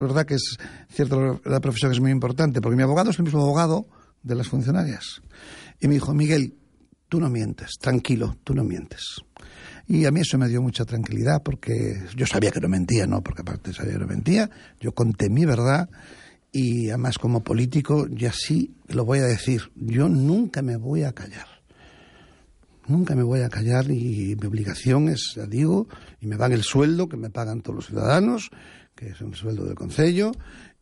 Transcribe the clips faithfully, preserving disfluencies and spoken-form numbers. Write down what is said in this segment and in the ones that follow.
verdad que es cierto, la profesión es muy importante, porque mi abogado es el mismo abogado de las funcionarias. Y me dijo, Miguel, tú no mientes, tranquilo, tú no mientes. Y a mí eso me dio mucha tranquilidad, porque yo sabía que no mentía, ¿no? Porque aparte sabía que no mentía, yo conté mi verdad, y además como político, y así lo voy a decir, yo nunca me voy a callar. Nunca me voy a callar, y mi obligación es, ya digo, y me dan el sueldo que me pagan todos los ciudadanos, que es el sueldo del Concello,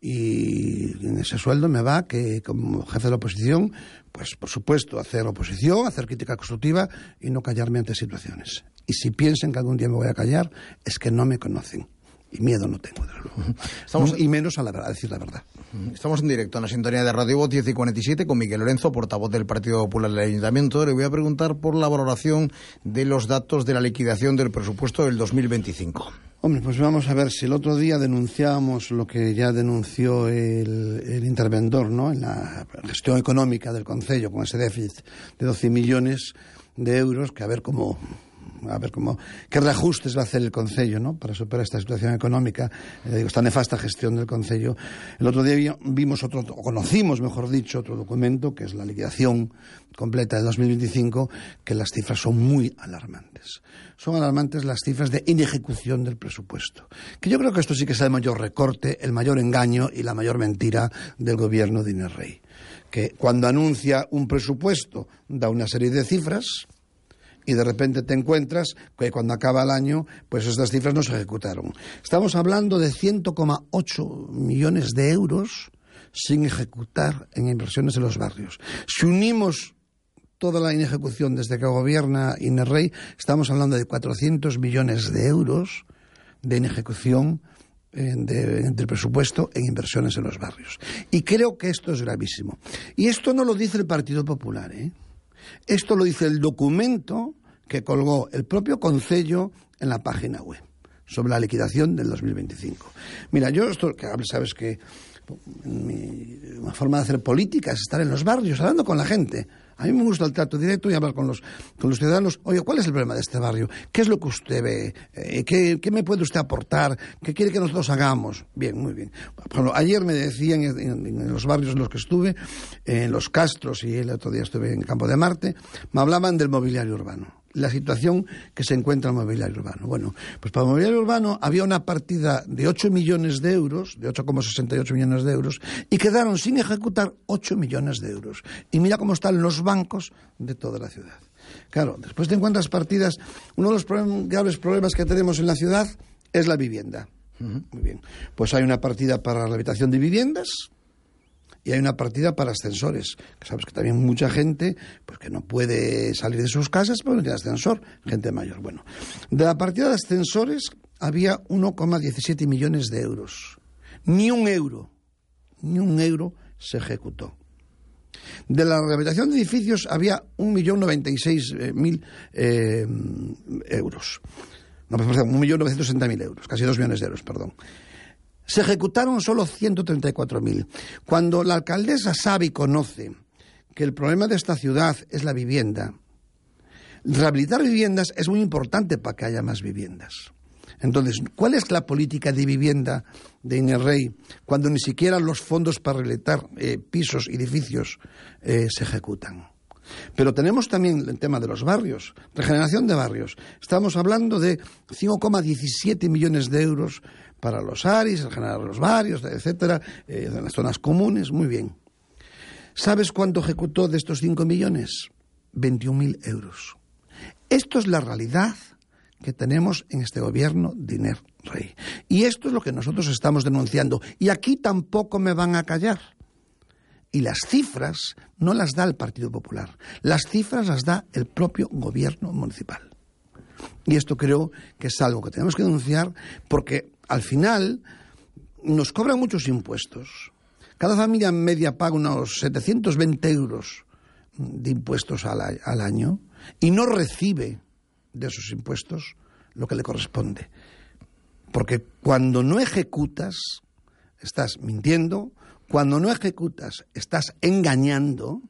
y en ese sueldo me va que, como jefe de la oposición, pues por supuesto, hacer oposición, hacer crítica constructiva y no callarme ante situaciones. Y si piensan que algún día me voy a callar, es que no me conocen. Y miedo no tengo, desde luego. Estamos... Y menos a, la, a decir la verdad. Estamos en directo en la sintonía de Radio Voz diez y cuarenta y siete con Miguel Lorenzo, portavoz del Partido Popular del Ayuntamiento. Le voy a preguntar por la valoración de los datos de la liquidación del presupuesto del dos mil veinticinco. Hombre, pues vamos a ver, si el otro día denunciábamos lo que ya denunció el, el interventor, ¿no?, en la gestión económica del Concello, con ese déficit de doce millones de euros, que a ver cómo... a ver cómo, qué reajustes va a hacer el Concello, ¿no?, para superar esta situación económica, eh, digo, esta nefasta gestión del Concello. El otro día vimos otro, o conocimos, mejor dicho, otro documento, que es la liquidación completa de dos mil veinticinco, que las cifras son muy alarmantes. Son alarmantes las cifras de inejecución del presupuesto. Que yo creo que esto sí que es el mayor recorte, el mayor engaño y la mayor mentira del gobierno de Inés Rey. Que cuando anuncia un presupuesto da una serie de cifras, y de repente te encuentras que cuando acaba el año, pues estas cifras no se ejecutaron. Estamos hablando de cien coma ocho millones de euros sin ejecutar en inversiones en los barrios. Si unimos toda la inejecución desde que gobierna Inés Rey, estamos hablando de cuatrocientos millones de euros de inejecución eh, de, del presupuesto en inversiones en los barrios. Y creo que esto es gravísimo. Y esto no lo dice el Partido Popular, ¿eh? Esto lo dice el documento que colgó el propio Concello en la página web sobre la liquidación del dos mil veinticinco. Mira, yo esto, que sabes que mi una forma de hacer política es estar en los barrios, hablando con la gente. A mí me gusta el trato directo y hablar con los, con los ciudadanos. Oye, ¿cuál es el problema de este barrio? ¿Qué es lo que usted ve? Eh, ¿qué, ¿Qué me puede usted aportar? ¿Qué quiere que nosotros hagamos? Bien, muy bien. Por ejemplo, ayer me decían en, en, en los barrios en los que estuve, en Los Castros, y el otro día estuve en Campo de Marte, me hablaban del mobiliario urbano, la situación que se encuentra en el mobiliario urbano. Bueno, pues para el mobiliario urbano había una partida de ocho millones de euros, de ocho coma sesenta y ocho millones de euros, y quedaron sin ejecutar ocho millones de euros. Y mira cómo están los bancos de toda la ciudad. Claro, después te encuentras partidas. Uno de los problem- graves problemas que tenemos en la ciudad es la vivienda. Uh-huh. Muy bien. Pues hay una partida para la habitación de viviendas y hay una partida para ascensores. Que sabes que también mucha gente pues que no puede salir de sus casas porque no tiene ascensor, gente mayor. Bueno, de la partida de ascensores había uno coma diecisiete millones de euros. Ni un euro, ni un euro se ejecutó. De la rehabilitación de edificios había un millón noventa y seis mil eh, euros. No, perdón, un millón novecientos sesenta mil euros, casi dos millones de euros, perdón. Se ejecutaron solo ciento treinta y cuatro mil. Cuando la alcaldesa sabe y conoce que el problema de esta ciudad es la vivienda, rehabilitar viviendas es muy importante para que haya más viviendas. Entonces, ¿cuál es la política de vivienda de Inés Rey cuando ni siquiera los fondos para rehabilitar eh, pisos y edificios eh, se ejecutan? Pero tenemos también el tema de los barrios, regeneración de barrios. Estamos hablando de cinco coma diecisiete millones de euros para los A R Is, regenerar los barrios, etcétera, eh, en las zonas comunes, muy bien. ¿Sabes cuánto ejecutó de estos cinco millones? veintiún mil euros. Esto es la realidad que tenemos en este gobierno de Inés Rey. Y esto es lo que nosotros estamos denunciando. Y aquí tampoco me van a callar. Y las cifras no las da el Partido Popular. Las cifras las da el propio gobierno municipal. Y esto creo que es algo que tenemos que denunciar porque al final nos cobran muchos impuestos. Cada familia media paga unos setecientos veinte euros de impuestos al, al año y no recibe de esos impuestos lo que le corresponde. Porque cuando no ejecutas, estás mintiendo, cuando no ejecutas, estás engañando,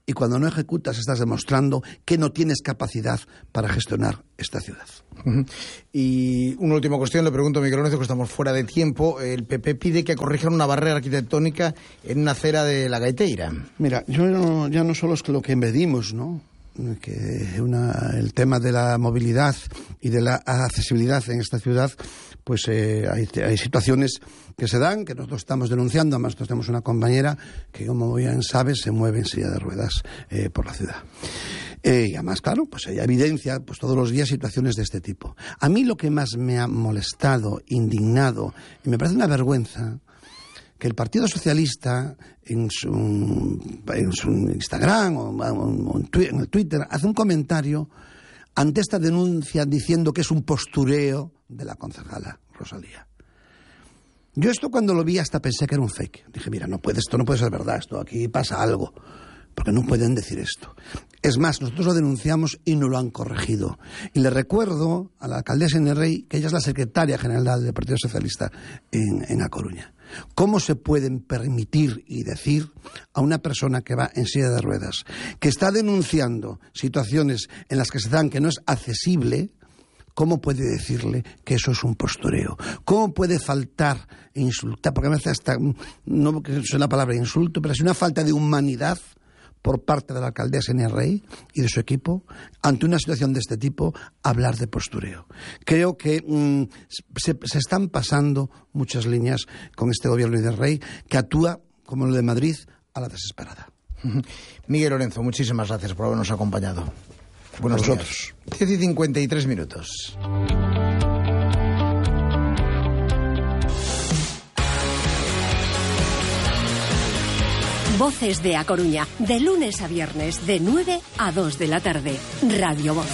y cuando no ejecutas estás demostrando que no tienes capacidad para gestionar esta ciudad. Uh-huh. Y una última cuestión, le pregunto a Miguel Lorenzo, que estamos fuera de tiempo. El P P pide que corrijan una barrera arquitectónica en una acera de la Gaiteira. Mira, yo no, ya no solo es que lo que medimos, ¿no?, que una, el tema de la movilidad y de la accesibilidad en esta ciudad, pues eh, hay, hay situaciones que se dan, que nosotros estamos denunciando. Además, nosotros tenemos una compañera que, como bien sabes, se mueve en silla de ruedas eh, por la ciudad. Eh, y además, claro, pues hay evidencia pues todos los días situaciones de este tipo. A mí lo que más me ha molestado, indignado, y me parece una vergüenza, que el Partido Socialista en su, en su Instagram o, o en el Twitter hace un comentario ante esta denuncia diciendo que es un postureo de la concejala Rosalía. Yo esto cuando lo vi hasta pensé que era un fake. Dije, mira, no puede, esto no puede ser verdad, esto aquí pasa algo, porque no pueden decir esto. Es más, nosotros lo denunciamos y no lo han corregido. Y le recuerdo a la alcaldesa Inés Rey que ella es la secretaria general del Partido Socialista en, en A Coruña. ¿Cómo se pueden permitir y decir a una persona que va en silla de ruedas, que está denunciando situaciones en las que se dan que no es accesible, cómo puede decirle que eso es un postureo? ¿Cómo puede faltar e insultar? Porque a veces hasta, no que sea la palabra insulto, pero es una falta de humanidad por parte de la alcaldesa Inés Rey y de su equipo, ante una situación de este tipo, hablar de postureo. Creo que mmm, se, se están pasando muchas líneas con este gobierno de Inés Rey, que actúa, como el de Madrid, a la desesperada. Miguel Lorenzo, muchísimas gracias por habernos acompañado. Buenos días. diez y cincuenta y tres minutos. Voces de A Coruña, de lunes a viernes, de nueve a dos de la tarde. Radio Voz.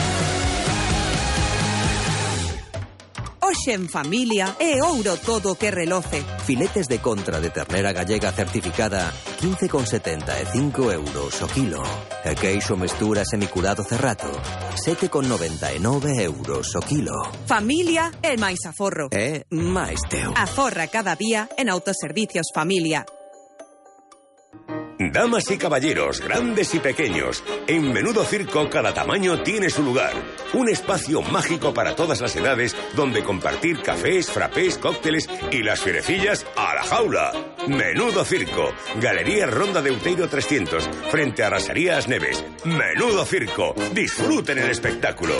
Hoxe en familia é ouro todo que reloce. Filetes de contra de ternera gallega certificada quince con setenta e cinco euros o kilo. E queixo mestura semicurado cerrato sete con noventa e nove euros o kilo. Familia é máis aforro. É máis teu. Aforra cada día en Autoservicios Familia. Damas y caballeros, grandes y pequeños, en Menudo Circo cada tamaño tiene su lugar. Un espacio mágico para todas las edades donde compartir cafés, frappés, cócteles y las fierecillas a la jaula. Menudo Circo, Galería Ronda de Outeiro trescientos, frente a Rasarías Neves. Menudo Circo, disfruten el espectáculo.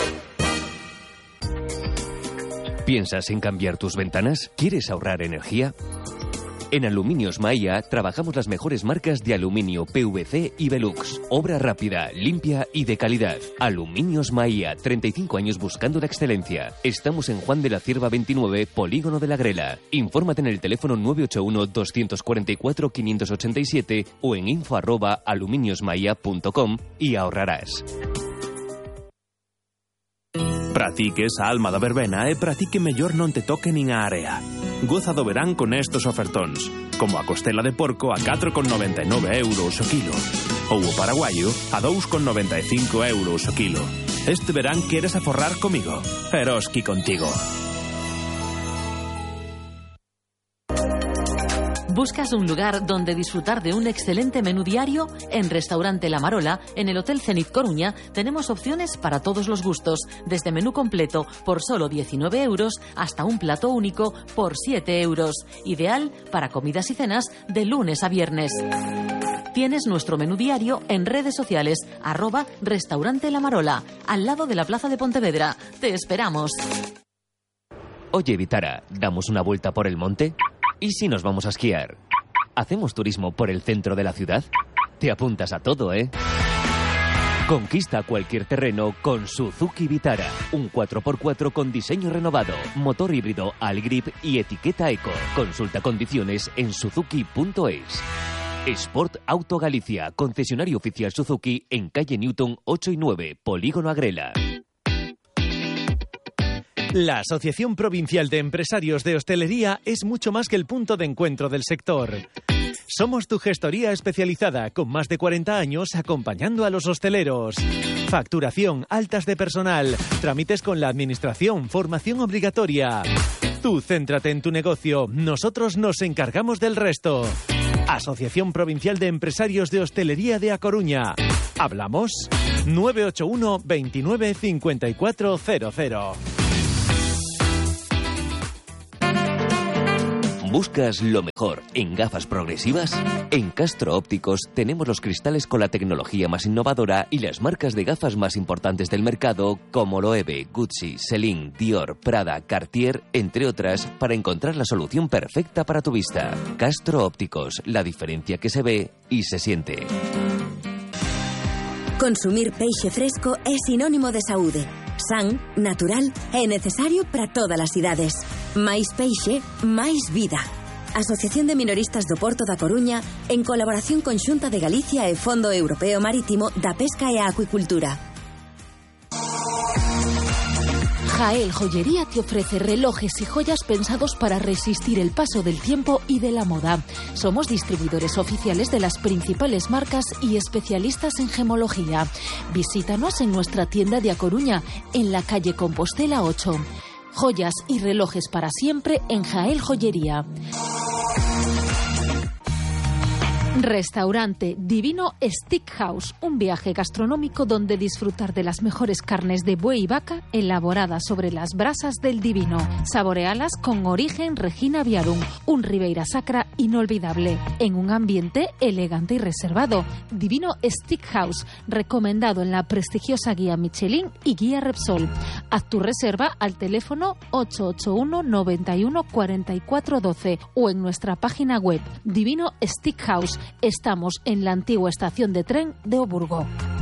¿Piensas en cambiar tus ventanas? ¿Quieres ahorrar energía? En Aluminios Maia trabajamos las mejores marcas de aluminio, P V C y Velux. Obra rápida, limpia y de calidad. Aluminios Maia, treinta y cinco años buscando la excelencia. Estamos en Juan de la Cierva veintinueve, Polígono de la Grela. Infórmate en el teléfono nueve ocho uno, dos cuatro cuatro, cinco ocho siete o en info arroba aluminiosmaia punto com y ahorrarás. Practiques a alma da verbena e pratique mellor non te toque nin a area. Goza do verán con estos ofertóns, como a costela de porco a catro con noventa e nove euros o kilo, ou o paraguayo a dous con noventa e cinco euros o kilo. Este verán queres aforrar comigo? Eroski contigo. ¿Buscas un lugar donde disfrutar de un excelente menú diario? En Restaurante La Marola, en el Hotel Zenit Coruña, tenemos opciones para todos los gustos, desde menú completo por solo diecinueve euros hasta un plato único por siete euros, ideal para comidas y cenas de lunes a viernes. Tienes nuestro menú diario en redes sociales, arroba Restaurante La Marola, al lado de la Plaza de Pontevedra. Te esperamos. Oye, Vitara, ¿damos una vuelta por el monte? ¿Y si nos vamos a esquiar? ¿Hacemos turismo por el centro de la ciudad? Te apuntas a todo, ¿eh? Conquista cualquier terreno con Suzuki Vitara. Un cuatro por cuatro con diseño renovado, motor híbrido Algrip y etiqueta Eco. Consulta condiciones en suzuki punto es. Sport Auto Galicia, concesionario oficial Suzuki en calle Newton ocho y nueve, Polígono Agrela. La Asociación Provincial de Empresarios de Hostelería es mucho más que el punto de encuentro del sector. Somos tu gestoría especializada con más de cuarenta años acompañando a los hosteleros. Facturación, altas de personal, trámites con la administración, formación obligatoria. Tú céntrate en tu negocio, nosotros nos encargamos del resto. Asociación Provincial de Empresarios de Hostelería de A Coruña. ¿Hablamos? nueve ocho uno veintinueve cincuenta y cuatro cero cero. ¿Buscas lo mejor en gafas progresivas? En Castro Ópticos tenemos los cristales con la tecnología más innovadora y las marcas de gafas más importantes del mercado como Loewe, Gucci, Celine, Dior, Prada, Cartier, entre otras, para encontrar la solución perfecta para tu vista. Castro Ópticos, la diferencia que se ve y se siente. Consumir peixe fresco é sinónimo de saúde. San, natural e necesario para todas as idades. Máis peixe, máis vida. Asociación de Minoristas do Porto da Coruña, en colaboración con Xunta de Galicia e Fondo Europeo Marítimo da Pesca e a Acuicultura. Jael Joyería te ofrece relojes y joyas pensados para resistir el paso del tiempo y de la moda. Somos distribuidores oficiales de las principales marcas y especialistas en gemología. Visítanos en nuestra tienda de A Coruña, en la calle Compostela ocho. Joyas y relojes para siempre en Jael Joyería. Restaurante Divino Steakhouse, un viaje gastronómico donde disfrutar de las mejores carnes de buey y vaca elaboradas sobre las brasas del Divino. Saborealas con origen Regina Viarum, un Ribeira Sacra inolvidable, en un ambiente elegante y reservado. Divino Steakhouse, recomendado en la prestigiosa guía Michelin y guía Repsol. Haz tu reserva al teléfono ocho ocho uno, noventa y uno, cuarenta y cuatro doce o en nuestra página web Divino Steakhouse. Estamos en la antigua estación de tren de Oburgo.